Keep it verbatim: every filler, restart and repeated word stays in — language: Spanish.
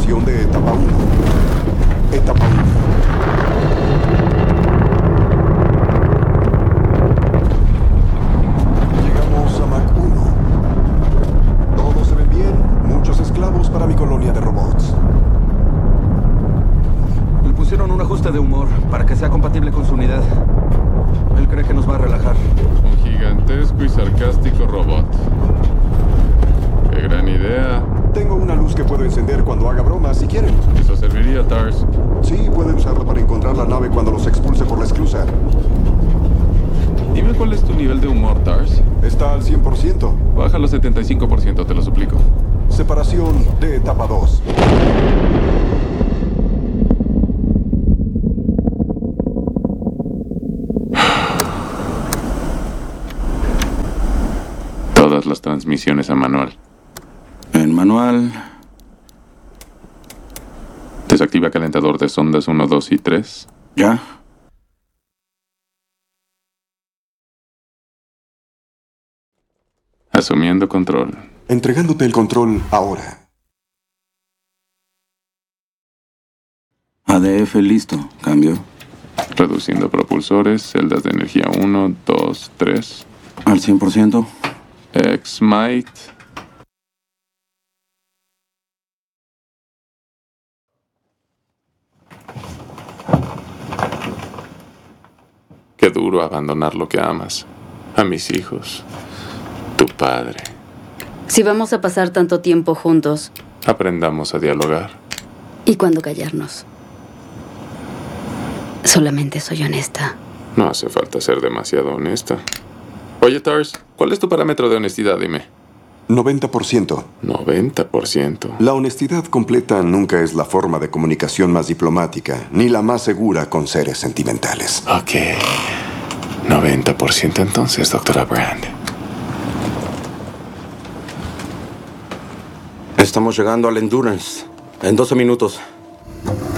Activación de etapa uno. Etapa uno. Llegamos a Mach uno. Todo se ve bien. Muchos esclavos para mi colonia de robots. Le pusieron un ajuste de humor para que sea compatible con su unidad. Él cree que nos va a relajar. Un gigantesco y sarcástico robot. ¡Qué gran idea! Tengo una luz que puedo encender cuando haga bromas, si quieren. Eso serviría, Tars. Sí, puede usarla para encontrar la nave cuando los expulse por la esclusa. Dime cuál es tu nivel de humor, Tars. Está al cien por ciento. Bájalo al setenta y cinco por ciento, te lo suplico. Separación de etapa dos. Todas las transmisiones a manual. En manual. Desactiva calentador de sondas uno, dos y tres. ¿Ya? Asumiendo control. Entregándote el control ahora. A D F listo. Cambio. Reduciendo propulsores, celdas de energía uno, dos, tres. Al cien por ciento. X-Mite. Qué duro abandonar lo que amas. A mis hijos. Tu padre. Si vamos a pasar tanto tiempo juntos, Aprendamos a dialogar. ¿y cuándo callarnos? Solamente soy honesta. No hace falta ser demasiado honesta. Oye, Tars, ¿cuál es tu parámetro de honestidad? Dime. noventa por ciento. noventa por ciento. La honestidad completa nunca es la forma de comunicación más diplomática, ni la más segura con seres sentimentales. Ok. noventa por ciento entonces, doctora Brand. Estamos llegando al Endurance. En doce minutos.